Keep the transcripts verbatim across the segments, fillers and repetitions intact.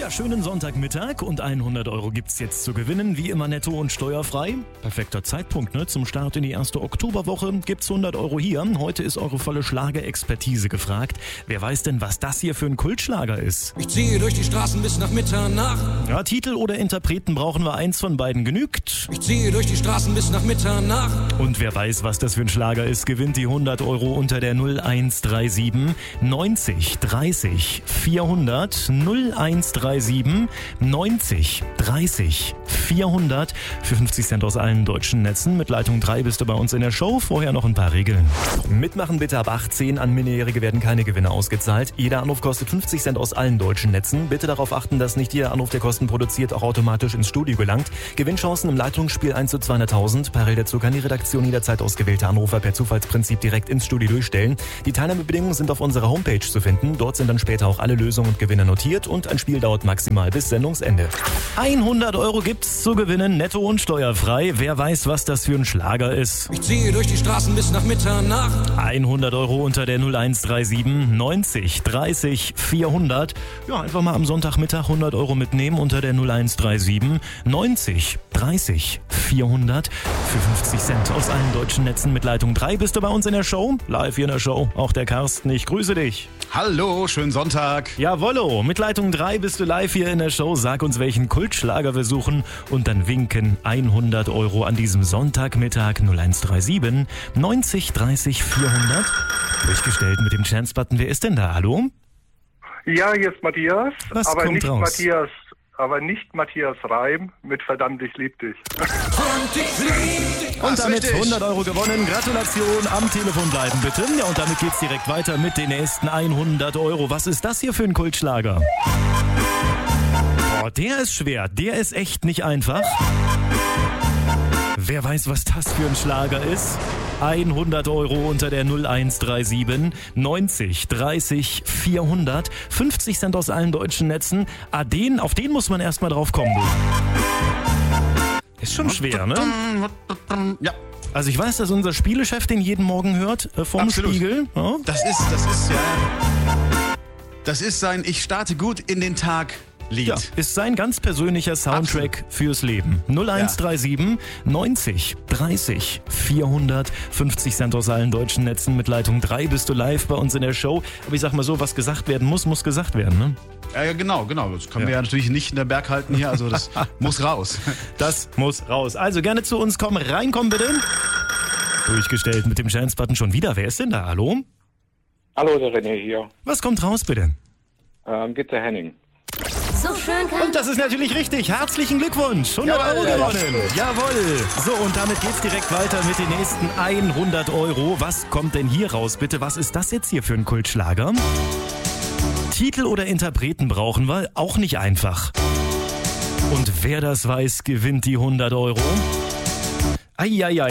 Ja, schönen Sonntagmittag und hundert Euro gibt's jetzt zu gewinnen, wie immer netto und steuerfrei. Perfekter Zeitpunkt, ne? Zum Start in die erste Oktoberwoche gibt's hundert Euro hier. Heute ist eure volle Schlagerexpertise gefragt. Wer weiß denn, was das hier für ein Kultschlager ist? Ich ziehe durch die Straßen bis nach Mitternacht. Ja, Titel oder Interpreten brauchen wir, eins von beiden genügt. Ich ziehe durch die Straßen bis nach Mitternacht. Und wer weiß, was das für ein Schlager ist, gewinnt die hundert Euro unter der null eins drei sieben neunzig dreißig vierhundert null eins drei sieben neunzig dreißig vierhundert für fünfzig Cent aus allen deutschen Netzen. Mit Leitung drei bist du bei uns in der Show. Vorher noch ein paar Regeln. Mitmachen bitte ab achtzehn. An Minderjährige werden keine Gewinne ausgezahlt. Jeder Anruf kostet fünfzig Cent aus allen deutschen Netzen. Bitte darauf achten, dass nicht jeder Anruf, der Kosten produziert, auch automatisch ins Studio gelangt. Gewinnchancen im Leitungsspiel eins zu zweihunderttausend. Parallel dazu kann die Redaktion jederzeit ausgewählte Anrufer per Zufallsprinzip direkt ins Studio durchstellen. Die Teilnahmebedingungen sind auf unserer Homepage zu finden. Dort sind dann später auch alle Lösungen und Gewinne notiert und ein Spiel dauert maximal bis Sendungsende. hundert Euro gibt's zu gewinnen, netto und steuerfrei. Wer weiß, was das für ein Schlager ist? Ich ziehe durch die Straßen bis nach Mitternacht. hundert Euro unter der null eins drei sieben neunzig dreißig vierhundert. Ja, einfach mal am Sonntagmittag hundert Euro mitnehmen unter der null eins drei sieben neunzig dreißig vierhundert für fünfzig Cent aus allen deutschen Netzen. Mit Leitung drei bist du bei uns in der Show. Live hier in der Show. Auch der Carsten, ich grüße dich. Hallo, schönen Sonntag. Jawollo, mit Leitung drei bist du live hier in der Show. Sag uns, welchen Kultschlager wir suchen und dann winken hundert Euro an diesem Sonntagmittag null eins drei sieben neunzig dreißig vierhundert. Durchgestellt mit dem Chance-Button. Wer ist denn da? Hallo? Ja, hier ist Matthias. Was aber kommt nicht raus? Matthias, aber nicht Matthias Reim mit Verdammt, ich lieb dich. Und damit richtig. hundert Euro gewonnen. Gratulation, am Telefon bleiben bitte. Ja, und damit geht's direkt weiter mit den nächsten hundert Euro. Was ist das hier für ein Kultschlager? Boah, der ist schwer. Der ist echt nicht einfach. Wer weiß, was das für ein Schlager ist? hundert Euro unter der null eins drei sieben neunzig dreißig vierhundert. fünfzig Cent aus allen deutschen Netzen. Ah, den, auf den muss man erstmal drauf kommen. Ist schon schwer, ne? Ja, Also ich weiß, dass unser Spielechef den jeden Morgen hört äh, vom Absolut. Spiegel. Ja? das ist, das ist ja, das ist sein Ich starte gut in den Tag Lied. Ja, ist sein ganz persönlicher Soundtrack fürs Leben. null eins drei sieben neunzig dreißig vierhundert. fünfzig Cent aus allen deutschen Netzen. Mit Leitung drei bist du live bei uns in der Show. Aber ich sag mal so, was gesagt werden muss, muss gesagt werden, ne? Ja, ja, genau, genau. Das können Ja. wir ja natürlich nicht in der Berg halten hier, also das muss raus. Das muss raus. Also gerne zu uns kommen. Reinkommen bitte. Durchgestellt mit dem Chance-Button schon wieder. Wer ist denn da? Hallo? Hallo, der René hier. Was kommt raus bitte? Ähm, bitte Henning. So schön kann Und das ist natürlich richtig. Herzlichen Glückwunsch. hundert Euro gewonnen. Jawohl. So, und damit geht's direkt weiter mit den nächsten hundert Euro. Was kommt denn hier raus, bitte? Was ist das jetzt hier für ein Kultschlager? Titel oder Interpreten brauchen wir. Auch nicht einfach. Und wer das weiß, gewinnt die hundert Euro. Eieiei.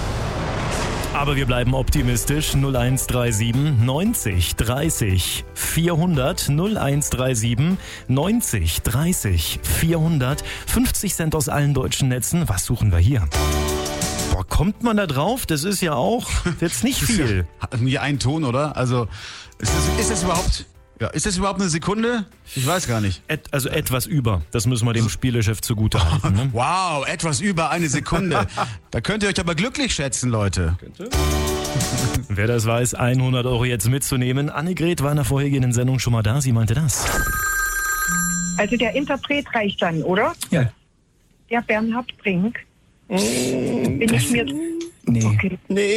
Aber wir bleiben optimistisch. null eins drei sieben neunzig dreißig vierhundert. null eins drei sieben neunzig dreißig vierhundert. fünfzig Cent aus allen deutschen Netzen. Was suchen wir hier? Boah, kommt man da drauf? Das ist ja auch jetzt nicht viel. Hatten wir einen Ton, oder? Also, ist das, ist das überhaupt, ja, ist das überhaupt eine Sekunde? Ich weiß gar nicht. Et, also etwas über. Das müssen wir dem Spielechef zugute halten. Ne? Wow, etwas über eine Sekunde. Da könnt ihr euch aber glücklich schätzen, Leute. Wer das weiß, hundert Euro jetzt mitzunehmen. Annegret war in der vorhergehenden Sendung schon mal da. Sie meinte das. Also der Interpret reicht dann, oder? Ja. Der Bernhard Brink. Bin ich mir... Nee. Okay. Nee.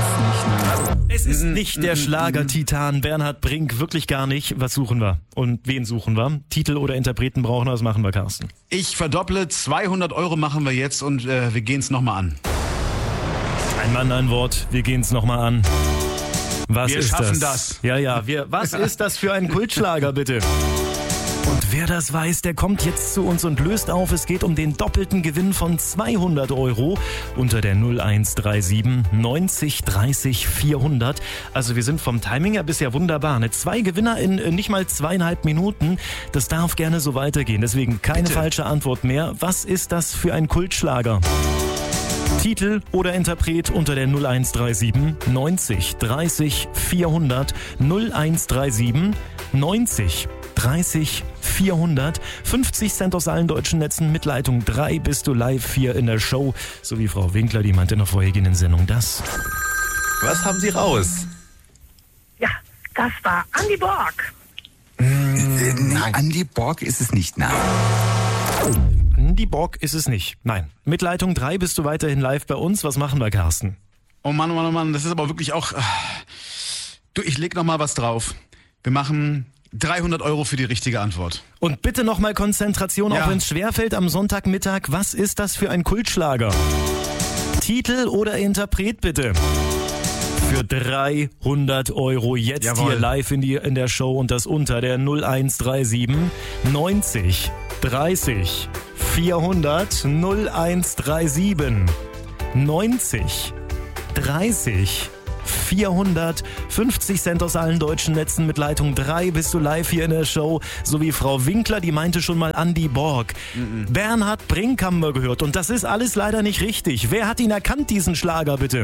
Es ist nicht der Schlager-Titan Bernhard Brink, wirklich gar nicht. Was suchen wir? Und wen suchen wir? Titel oder Interpreten brauchen wir, was machen wir, Carsten? Ich verdopple, zweihundert Euro machen wir jetzt und äh, wir gehen es nochmal an. Ein Mann, ein Wort, wir gehen es nochmal an. Was Wir ist schaffen das? das. Ja, ja, wir, was ist das für ein Kultschlager, bitte? Und wer das weiß, der kommt jetzt zu uns und löst auf. Es geht um den doppelten Gewinn von zweihundert Euro unter der null eins drei sieben neunzig dreißig vierhundert. Also wir sind vom Timing her bisher wunderbar. Ne? Zwei Gewinner in äh, nicht mal zweieinhalb Minuten. Das darf gerne so weitergehen. Deswegen keine Bitte. falsche Antwort mehr. Was ist das für ein Kultschlager? Titel oder Interpret unter der null eins drei sieben neunzig dreißig vierhundert. null eins drei sieben neunzig dreißig vierhundert. fünfzig Cent aus allen deutschen Netzen. Mit Leitung drei bist du live hier in der Show. So wie Frau Winkler, die meinte in der vorhergehenden Sendung das. Was haben Sie raus? Ja, das war Andy Borg. Äh, nein. Andy Borg ist es nicht, nein. Andy Borg ist es nicht. Nein. Mit Leitung drei bist du weiterhin live bei uns. Was machen wir, Carsten? Oh Mann, oh Mann, oh Mann, das ist aber wirklich auch... Du, ich leg noch mal was drauf. Wir machen dreihundert Euro für die richtige Antwort. Und bitte nochmal Konzentration, Ja. auch wenn es schwerfällt am Sonntagmittag. Was ist das für ein Kultschlager? Titel oder Interpret bitte? Für dreihundert Euro jetzt Jawohl. hier live in, die, in der Show und das unter der null eins drei sieben neunzig dreißig vierhundert null eins drei sieben neunzig dreißig vierhundert. fünfzig Cent aus allen deutschen Netzen. Mit Leitung drei bist du live hier in der Show. So wie Frau Winkler, die meinte schon mal Andy Borg. Mhm. Bernhard Brink haben wir gehört. Und das ist alles leider nicht richtig. Wer hat ihn erkannt, diesen Schlager, bitte?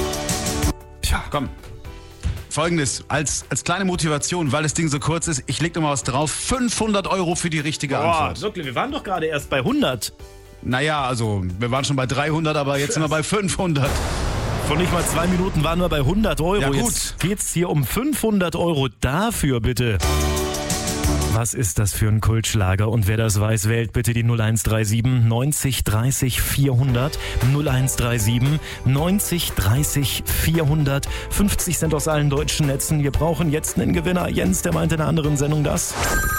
Tja, komm. Folgendes, als, als kleine Motivation, weil das Ding so kurz ist, ich leg noch mal was drauf. fünfhundert Euro für die richtige Antwort. wirklich, wir waren doch gerade erst bei hundert. Naja, also, wir waren schon bei dreihundert, aber jetzt sind wir bei fünfhundert. Vor nicht mal zwei Minuten waren wir bei hundert Euro. Ja, gut. Jetzt geht's hier um fünfhundert Euro. Dafür bitte. Was ist das für ein Kultschlager? Und wer das weiß, wählt bitte die null eins drei sieben neunzig dreißig vierhundert. null eins drei sieben neunzig dreißig vierhundert. fünfzig Cent aus allen deutschen Netzen. Wir brauchen jetzt einen Gewinner. Jens, der meinte in einer anderen Sendung das.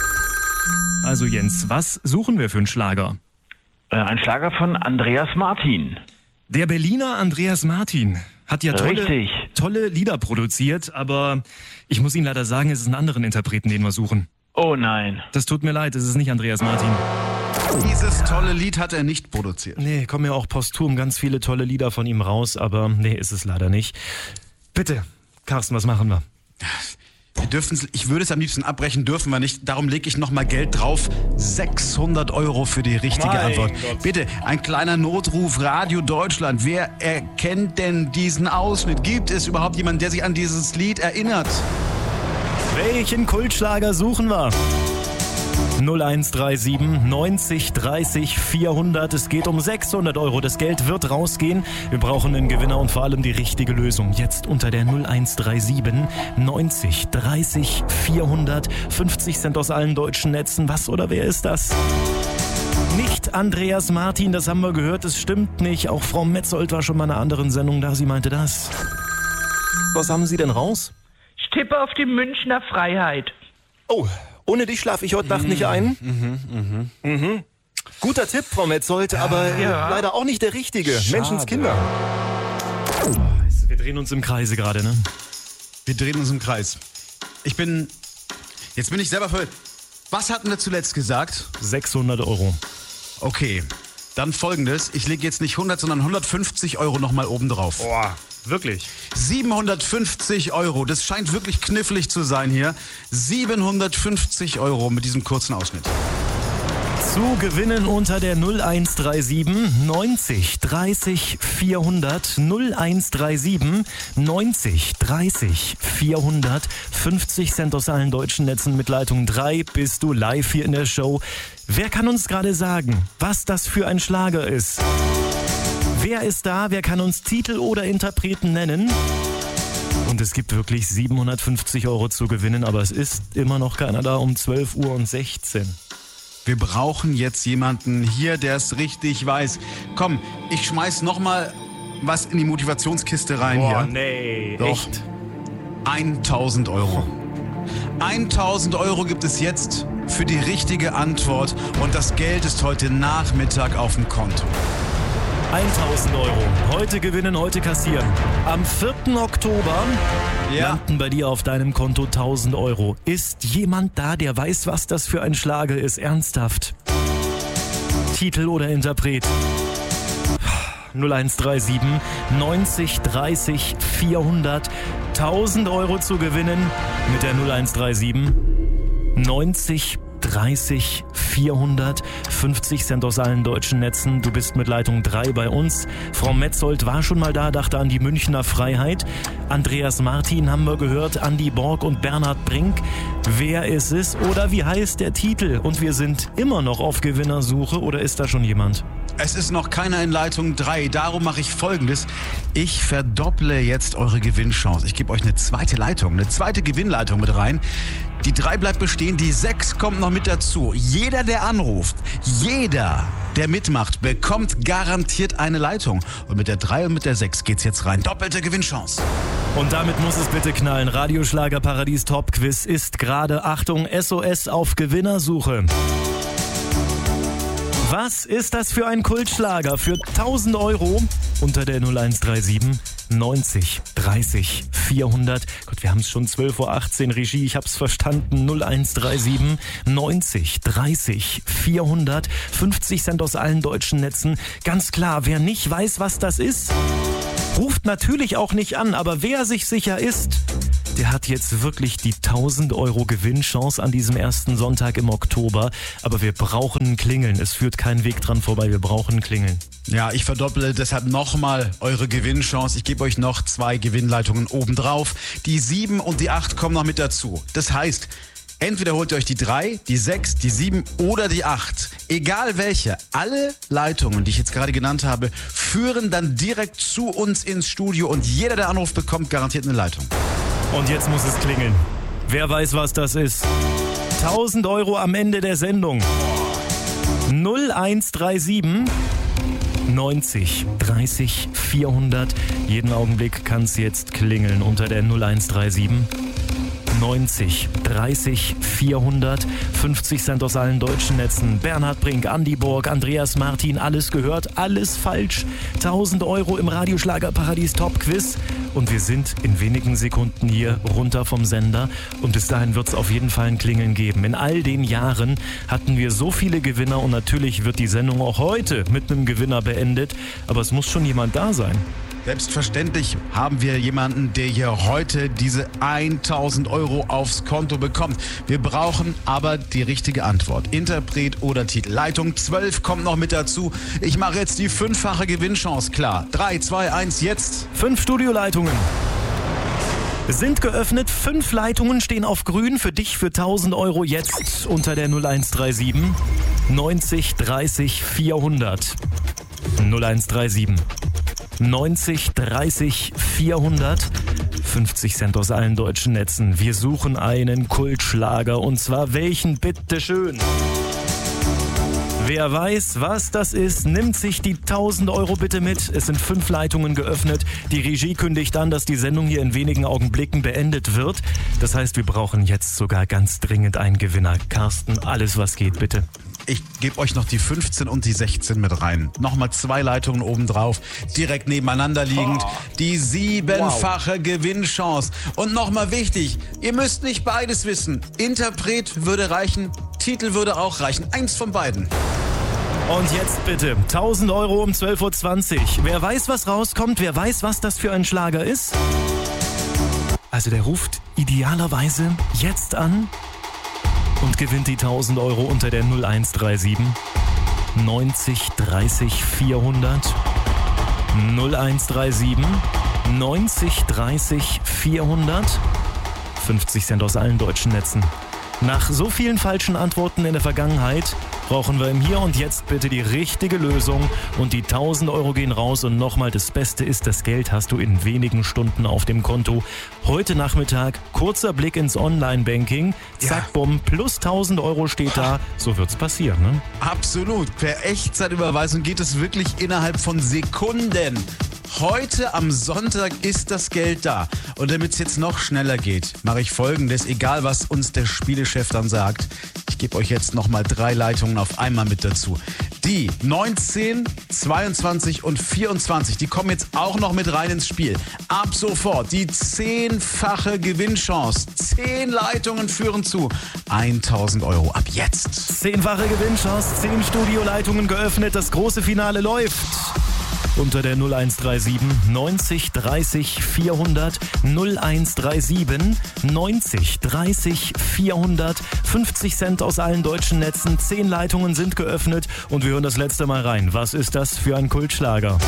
Also Jens, was suchen wir für einen Schlager? Äh, ein Schlager von Andreas Martin. Der Berliner Andreas Martin hat ja tolle, Richtig. tolle Lieder produziert, aber ich muss Ihnen leider sagen, es ist einen anderen Interpreten, den wir suchen. Oh nein. Das tut mir leid, es ist nicht Andreas Martin. Dieses tolle Lied hat er nicht produziert. Nee, kommen ja auch posthum ganz viele tolle Lieder von ihm raus, aber nee, ist es leider nicht. Bitte, Carsten, was machen wir? Wir dürfen's, ich würde es am liebsten abbrechen, dürfen wir nicht. Darum lege ich noch mal Geld drauf. sechshundert Euro für die richtige Mein Antwort. Gott. Bitte, ein kleiner Notruf, Radio Deutschland. Wer erkennt denn diesen Ausschnitt? Gibt es überhaupt jemanden, der sich an dieses Lied erinnert? Welchen Kultschlager suchen wir? null eins drei sieben neunzig dreißig vierhundert. Es geht um sechshundert Euro. Das Geld wird rausgehen. Wir brauchen einen Gewinner und vor allem die richtige Lösung. Jetzt unter der null eins drei sieben neunzig dreißig vierhundert. fünfzig Cent aus allen deutschen Netzen. Was oder wer ist das? Nicht Andreas Martin, das haben wir gehört. Es stimmt nicht. Auch Frau Metzold war schon mal in einer anderen Sendung da. Sie meinte das. Was haben Sie denn raus? Ich tippe auf die Münchner Freiheit. Oh, ohne dich schlafe ich heute Nacht nicht ein. Mhm, mhm, mhm. Guter Tipp, Frau Metzold, aber Ja. leider auch nicht der richtige. Schade. Menschenskinder. Wir drehen uns im Kreise gerade, ne? Wir drehen uns im Kreis. Ich bin... Jetzt bin ich selber verwirrt. Was hatten wir zuletzt gesagt? sechshundert Euro. Okay, dann folgendes. Ich lege jetzt nicht hundert, sondern hundertfünfzig Euro nochmal oben drauf. Boah, wirklich? siebenhundertfünfzig Euro. Das scheint wirklich knifflig zu sein hier. siebenhundertfünfzig Euro mit diesem kurzen Ausschnitt. Zu gewinnen unter der null eins drei sieben neunzig dreißig vierhundert. null eins drei sieben neunzig dreißig vierhundert. fünfzig Cent aus allen deutschen Netzen. Mit Leitung drei bist du live hier in der Show. Wer kann uns gerade sagen, was das für ein Schlager ist? Wer ist da? Wer kann uns Titel oder Interpreten nennen? Und es gibt wirklich siebenhundertfünfzig Euro zu gewinnen, aber es ist immer noch keiner da um zwölf Uhr und sechzehn. Wir brauchen jetzt jemanden hier, der es richtig weiß. Komm, ich schmeiß noch mal was in die Motivationskiste rein hier. nee, Doch. echt? tausend Euro. tausend Euro gibt es jetzt für die richtige Antwort und das Geld ist heute Nachmittag auf dem Konto. tausend Euro. Heute gewinnen, heute kassieren. Am vierten Oktober Ja. landen bei dir auf deinem Konto tausend Euro. Ist jemand da, der weiß, was das für ein Schlager ist? Ernsthaft. Titel oder Interpret? null eins drei sieben neunzig dreißig vierhundert. tausend Euro zu gewinnen mit der null eins drei sieben neunzig dreißig vierhundert. fünfzig Cent aus allen deutschen Netzen. Du bist mit Leitung drei bei uns. Frau Metzold war schon mal da, dachte an die Münchner Freiheit. Andreas Martin haben wir gehört, Andi Borg und Bernhard Brink. Wer ist es oder wie heißt der Titel? Und wir sind immer noch auf Gewinnersuche oder ist da schon jemand? Es ist noch keiner in Leitung drei, darum mache ich Folgendes. Ich verdopple jetzt eure Gewinnchance. Ich gebe euch eine zweite Leitung, eine zweite Gewinnleitung mit rein. Die drei bleibt bestehen, die sechs kommt noch mit dazu. Jeder, der anruft, jeder, der mitmacht, bekommt garantiert eine Leitung. Und mit der drei und mit der sechs geht's jetzt rein. Doppelte Gewinnchance. Und damit muss es bitte knallen. Radioschlager Paradies Top Quiz ist gerade, Achtung, S O S auf Gewinnersuche. Was ist das für ein Kultschlager für tausend Euro unter der null eins drei sieben neunzig dreißig vierhundert? Gott, wir haben es schon zwölf Uhr achtzehn, Regie, ich hab's verstanden. null eins drei sieben neunzig dreißig vierhundert. fünfzig Cent aus allen deutschen Netzen. Ganz klar, wer nicht weiß, was das ist, ruft natürlich auch nicht an, aber wer sich sicher ist, der hat jetzt wirklich die tausend Euro Gewinnchance an diesem ersten Sonntag im Oktober. Aber wir brauchen ein Klingeln. Es führt kein Weg dran vorbei. Wir brauchen ein Klingeln. Ja, ich verdopple deshalb nochmal eure Gewinnchance. Ich gebe euch noch zwei Gewinnleitungen obendrauf. Die sieben und die acht kommen noch mit dazu. Das heißt, entweder holt ihr euch die drei, die sechs, die sieben oder die acht. Egal welche, alle Leitungen, die ich jetzt gerade genannt habe, führen dann direkt zu uns ins Studio und jeder, der anruft, bekommt garantiert eine Leitung. Und jetzt muss es klingeln. Wer weiß, was das ist? tausend Euro am Ende der Sendung. null eins drei sieben neunzig dreißig vierhundert. Jeden Augenblick kann es jetzt klingeln unter der null eins drei sieben neunzig dreißig vierhundert. fünfzig Cent aus allen deutschen Netzen. Bernhard Brink, Andi Borg, Andreas Martin, alles gehört, alles falsch. tausend Euro im Radioschlager Paradies Top Quiz. Und wir sind in wenigen Sekunden hier runter vom Sender. Und bis dahin wird es auf jeden Fall ein Klingeln geben. In all den Jahren hatten wir so viele Gewinner und natürlich wird die Sendung auch heute mit einem Gewinner beendet. Aber es muss schon jemand da sein. Selbstverständlich haben wir jemanden, der hier heute diese tausend Euro aufs Konto bekommt. Wir brauchen aber die richtige Antwort. Interpret oder Titel. Leitung zwölf kommt noch mit dazu. Ich mache jetzt die fünffache Gewinnchance klar. drei, zwei, eins, jetzt. Fünf Studioleitungen sind geöffnet. Fünf Leitungen stehen auf grün für dich für tausend Euro jetzt unter der null eins drei sieben neunzig dreißig vierhundert. null eins drei sieben neunzig dreißig vierhundert. fünfzig Cent aus allen deutschen Netzen. Wir suchen einen Kultschlager. Und zwar welchen, bitteschön? Wer weiß, was das ist, nimmt sich die tausend Euro bitte mit. Es sind fünf Leitungen geöffnet. Die Regie kündigt an, dass die Sendung hier in wenigen Augenblicken beendet wird. Das heißt, wir brauchen jetzt sogar ganz dringend einen Gewinner. Carsten, alles was geht, bitte. Ich gebe euch noch die fünfzehn und die sechzehn mit rein. Nochmal zwei Leitungen obendrauf, direkt nebeneinander liegend. Oh. Die siebenfache wow. Gewinnchance. Und nochmal wichtig, ihr müsst nicht beides wissen. Interpret würde reichen, Titel würde auch reichen. Eins von beiden. Und jetzt bitte, tausend Euro um zwölf Uhr zwanzig. Wer weiß, was rauskommt, wer weiß, was das für ein Schlager ist? Also der ruft idealerweise jetzt an und gewinnt die tausend Euro unter der null eins drei sieben neunzig dreißig vierhundert. null eins drei sieben neunzig dreißig vierhundert. fünfzig Cent aus allen deutschen Netzen. Nach so vielen falschen Antworten in der Vergangenheit brauchen wir im Hier und Jetzt bitte die richtige Lösung und die tausend Euro gehen raus und nochmal, das Beste ist, das Geld hast du in wenigen Stunden auf dem Konto. Heute Nachmittag, kurzer Blick ins Online-Banking, zack, ja. bumm, plus tausend Euro steht da, so wird's passieren, ne? Absolut, per Echtzeitüberweisung geht es wirklich innerhalb von Sekunden. Heute am Sonntag ist das Geld da. Und damit es jetzt noch schneller geht, mache ich Folgendes, egal was uns der Spielechef dann sagt. Ich gebe euch jetzt nochmal drei Leitungen auf einmal mit dazu. Die neunzehn, zweiundzwanzig und vierundzwanzig, die kommen jetzt auch noch mit rein ins Spiel. Ab sofort die zehnfache Gewinnchance. Zehn Leitungen führen zu tausend Euro ab jetzt. Zehnfache Gewinnchance, zehn Studioleitungen geöffnet, das große Finale läuft. unter der null eins drei sieben neunzig dreißig vierhundert, null eins drei sieben neunzig dreißig vierhundert, fünfzig Cent aus allen deutschen Netzen, zehn Leitungen sind geöffnet und wir hören das letzte Mal rein. Was ist das für ein Kultschlager?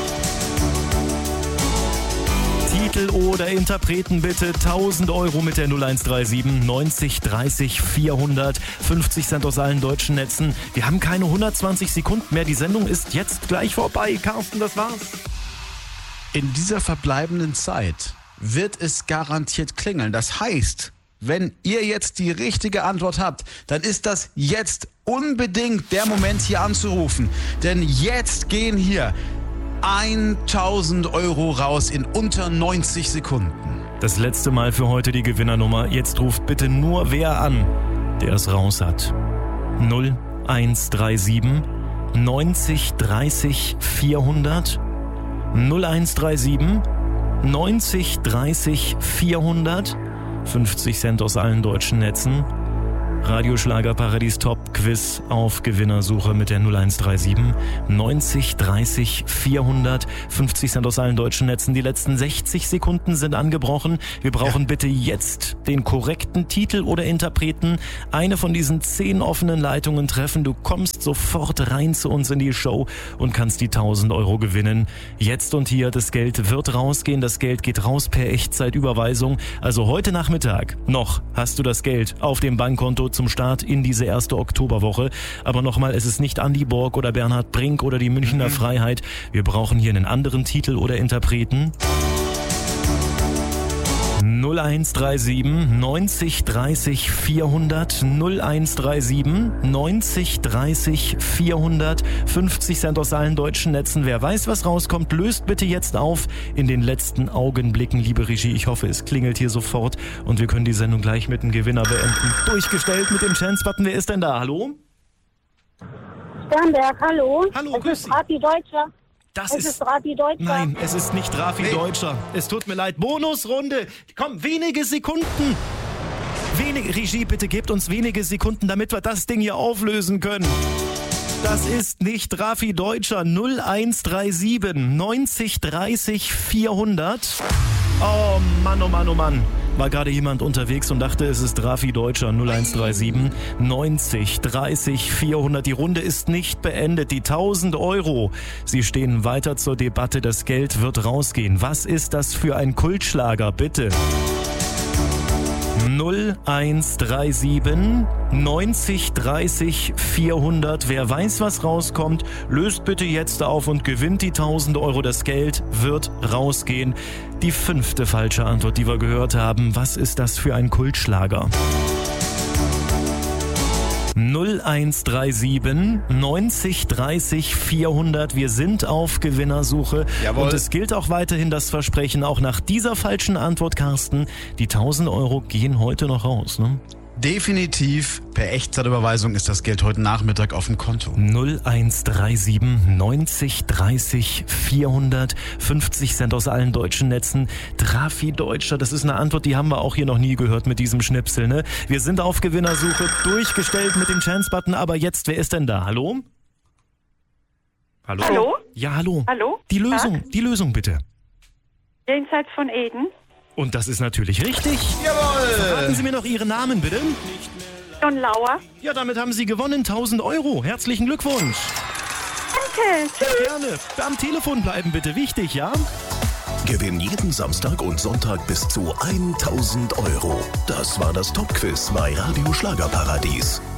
Titel oder Interpreten bitte. tausend Euro mit der null eins drei sieben neunzig dreißig vierhundert, fünfzig Cent aus allen deutschen Netzen. Wir haben keine hundertzwanzig Sekunden mehr. Die Sendung ist jetzt gleich vorbei. Carsten, das war's. In dieser verbleibenden Zeit wird es garantiert klingeln. Das heißt, wenn ihr jetzt die richtige Antwort habt, dann ist das jetzt unbedingt der Moment, hier anzurufen. Denn jetzt gehen hier tausend Euro raus in unter neunzig Sekunden. Das letzte Mal für heute die Gewinnernummer. Jetzt ruft bitte nur wer an, der es raus hat. null eins drei sieben neunzig dreißig vierhundert, null eins drei sieben neunzig dreißig vierhundert, fünfzig Cent aus allen deutschen Netzen. Radioschlager Paradies Top Quiz auf Gewinnersuche mit der null eins drei sieben neunzig dreißig vierhundert, fünfzig Cent aus allen deutschen Netzen. Die letzten sechzig Sekunden sind angebrochen. Wir brauchen ja. bitte jetzt den korrekten Titel oder Interpreten. Eine von diesen zehn offenen Leitungen treffen. Du kommst sofort rein zu uns in die Show und kannst die tausend Euro gewinnen. Jetzt und hier, das Geld wird rausgehen. Das Geld geht raus per Echtzeitüberweisung. Also heute Nachmittag noch hast du das Geld auf dem Bankkonto zum Start in diese erste Oktoberwoche. Aber nochmal, es ist nicht Andy Borg oder Bernhard Brink oder die Münchner mhm. Freiheit. Wir brauchen hier einen anderen Titel oder Interpreten. null eins drei sieben neunzig dreißig vierhundert, null eins drei sieben neunzig dreißig vierhundert, fünfzig Cent aus allen deutschen Netzen. Wer weiß, was rauskommt, löst bitte jetzt auf in den letzten Augenblicken, liebe Regie. Ich hoffe, es klingelt hier sofort und wir können die Sendung gleich mit dem Gewinner beenden. Durchgestellt mit dem Chance-Button. Wer ist denn da? Hallo? Sternberg, hallo. Hallo, es grüß ist Sie. Rafi Deutscher. Das es ist, ist Rafi Deutscher. Nein, es ist nicht Rafi Nee. Deutscher. Es tut mir leid. Bonusrunde. Komm, wenige Sekunden. Wenige, Regie, bitte gebt uns wenige Sekunden, damit wir das Ding hier auflösen können. Das ist nicht Rafi Deutscher. null eins drei sieben neunzig dreißig vierhundert. Oh Mann, oh Mann, oh Mann. War gerade jemand unterwegs und dachte, es ist Rafi Deutscher. null eins drei sieben neunzig dreißig vierhundert. Die Runde ist nicht beendet. Die tausend Euro, sie stehen weiter zur Debatte. Das Geld wird rausgehen. Was ist das für ein Kultschlager? Bitte. null eins drei sieben neunzig dreißig vierhundert. Wer weiß, was rauskommt, löst bitte jetzt auf und gewinnt die tausend Euro. Das Geld wird rausgehen. Die fünfte falsche Antwort, die wir gehört haben. Was ist das für ein Kultschlager? null eins drei sieben neunzig dreißig vierhundert. Wir sind auf Gewinnersuche. Jawohl. Und es gilt auch weiterhin das Versprechen, auch nach dieser falschen Antwort, Carsten, die tausend Euro gehen heute noch raus, ne? Definitiv, per Echtzeitüberweisung ist das Geld heute Nachmittag auf dem Konto. null eins drei sieben neunzig dreißig vierhundert, fünfzig Cent aus allen deutschen Netzen. Trafi Deutscher, das ist eine Antwort, die haben wir auch hier noch nie gehört mit diesem Schnipsel, ne? Wir sind auf Gewinnersuche, durchgestellt mit dem Chance-Button, aber jetzt, wer ist denn da? Hallo? Hallo? Hallo? Ja, hallo. Hallo? Die Lösung, die Lösung bitte. Jenseits von Eden. Und das ist natürlich richtig. Jawohl! Verraten Sie mir noch Ihren Namen, bitte. John Lauer. Ja, damit haben Sie gewonnen, tausend Euro. Herzlichen Glückwunsch. Danke. Sehr gerne. Am Telefon bleiben bitte, wichtig, ja? Gewinn jeden Samstag und Sonntag bis zu tausend Euro. Das war das Top-Quiz bei Radio Schlager Paradies.